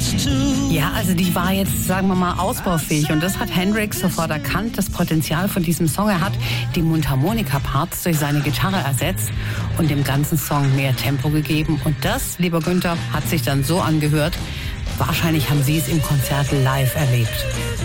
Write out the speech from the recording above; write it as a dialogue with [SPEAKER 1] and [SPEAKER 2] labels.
[SPEAKER 1] Ja, also die war jetzt, sagen wir mal, ausbaufähig. Und das hat Hendrix sofort erkannt, das Potenzial von diesem Song. Er hat die Mundharmonika-Parts durch seine Gitarre ersetzt und dem ganzen Song mehr Tempo gegeben. Und das, lieber Günther, hat sich dann so angehört. Wahrscheinlich haben Sie es im Konzert live erlebt.